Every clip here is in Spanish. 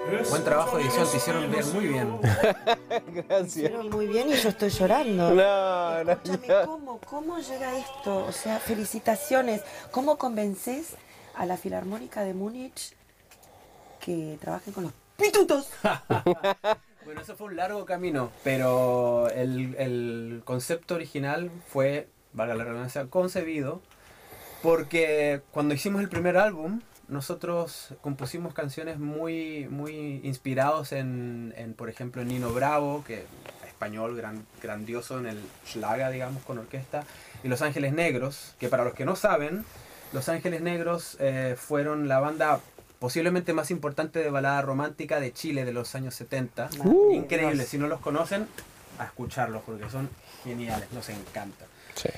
Buen trabajo de edición, te hicieron ver muy bien. Gracias. Hicieron muy bien y yo estoy llorando. No, Escúchame, ¿cómo llega esto? O sea, felicitaciones. ¿Cómo convences a la Filarmónica de Múnich que trabajen con los pitutos? Bueno, eso fue un largo camino, pero el concepto original fue, valga la redundancia, concebido porque cuando hicimos el primer álbum, nosotros compusimos canciones muy inspirados por ejemplo, en Nino Bravo, que español grandioso en el Schlager, digamos, con orquesta, y Los Ángeles Negros, que para los que no saben, Los Ángeles Negros fueron la banda posiblemente más importante de balada romántica de Chile de los años 70. Increíble, si no los conocen, a escucharlos porque son geniales, nos encanta. Sí.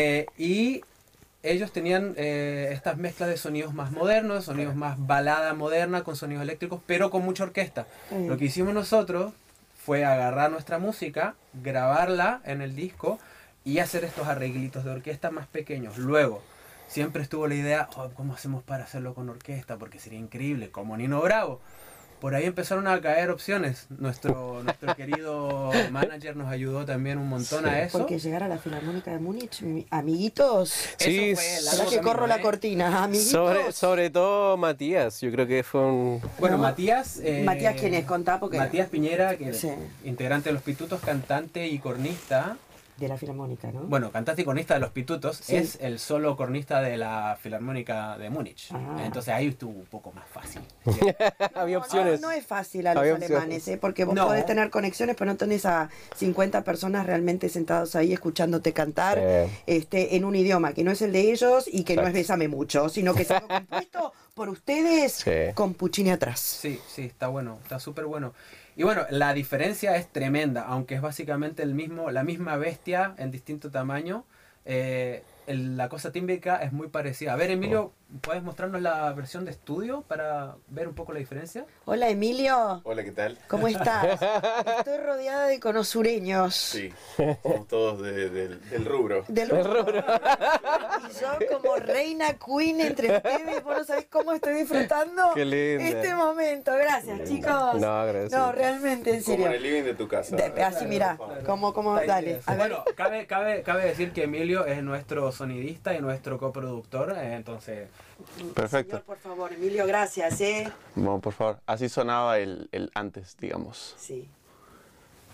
Y ellos tenían estas mezclas de sonidos más modernos, sonidos más balada moderna con sonidos eléctricos, pero con mucha orquesta. Lo que hicimos nosotros fue agarrar nuestra música, grabarla en el disco y hacer estos arreglitos de orquesta más pequeños. Luego, siempre estuvo la idea, ¿cómo hacemos para hacerlo con orquesta? Porque sería increíble, como Nino Bravo. Por ahí empezaron a caer opciones. Nuestro querido manager nos ayudó también un montón a eso. Porque llegar a la Filarmónica de Múnich, amiguitos. Sí, ¿Será que corro la cortina, amiguitos? sobre todo Matías, yo creo que fue un... Bueno, ¿no? Matías... Matías, ¿quién es? Contá porque... Matías Piñera, que Sí. es integrante de Los Pitutos, cantante y cornista. De la Filarmónica, ¿no? Bueno, cantante y cornista de Los Pitutos, Sí. es el solo cornista de la Filarmónica de Múnich. Ah. Entonces ahí estuvo un poco más fácil. Había opciones. No es fácil a los Había alemanes, opciones. porque vos No. podés tener conexiones, pero no tenés a 50 personas realmente sentados ahí escuchándote cantar en un idioma que no es el de ellos y que no es Exacto. Bésame Mucho, sino que es algo compuesto por ustedes Sí. con Puccini atrás. Sí, está bueno, está súper bueno. Y bueno, la diferencia es tremenda, aunque es básicamente la misma bestia en distinto tamaño. La cosa tímbrica es muy parecida. A ver, Emilio, ¿puedes mostrarnos la versión de estudio para ver un poco la diferencia? Hola, Emilio. Hola, ¿qué tal? ¿Cómo estás? Estoy rodeada de conosureños. Sí, somos todos del rubro. Del rubro. Y yo como reina queen entre ustedes, vos no sabés cómo estoy disfrutando Qué linda. este momento. Gracias, chicos. No, gracias. No, realmente, en Como serio. en el living de tu casa. Así, mira, como, dale. A ver. Bueno, cabe decir que Emilio es nuestro sonidista y nuestro coproductor, entonces... Perfecto. Señor, por favor, Emilio, gracias, Bueno, por favor, así sonaba el antes, digamos. Sí.